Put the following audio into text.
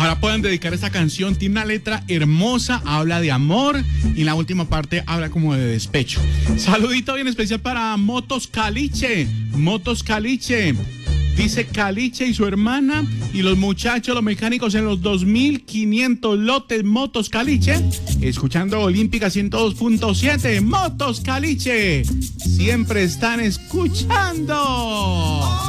Ojalá puedan dedicar esta canción. Tiene una letra hermosa, habla de amor y en la última parte habla como de despecho. Saludito bien especial para Motos Caliche. Motos Caliche. Dice Caliche y su hermana y los muchachos, los mecánicos en los 2.500 lotes Motos Caliche, escuchando Olímpica 102.7. Motos Caliche, siempre están escuchando.